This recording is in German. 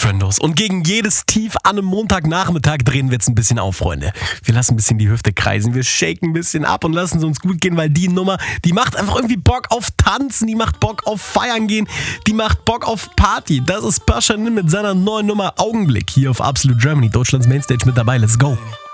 Crescendos. Und gegen jedes Tief an einem Montagnachmittag drehen wir jetzt ein bisschen auf, Freunde. Wir lassen ein bisschen die Hüfte kreisen, wir shaken ein bisschen ab und lassen es uns gut gehen, weil die Nummer, die macht einfach irgendwie Bock auf Tanzen, die macht Bock auf Feiern gehen, die macht Bock auf Party. Das ist Paschanim mit seiner neuen Nummer Augenblick hier auf Absolute Germany, Deutschlands Mainstage mit dabei. Let's go.